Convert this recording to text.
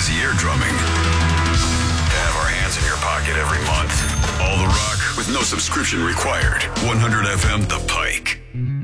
busy eardrumming. To have our hands in your pocket every month. All the rock with no subscription required. 100 FM The Pike.